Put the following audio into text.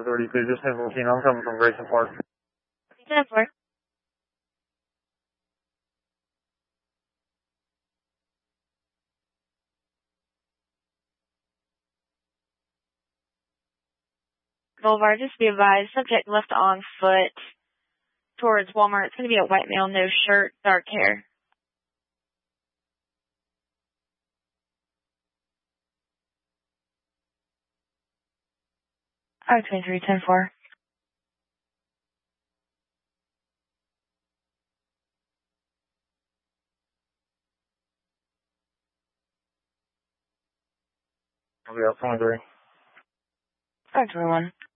10:30, please. Just 10:14. I'm coming from Grayson Park. 10-4. Boulevard, just be advised, subject left on foot towards Walmart. It's going to be a white male, no shirt, dark hair. I-23, 10-4. I'll be out 23. I-21.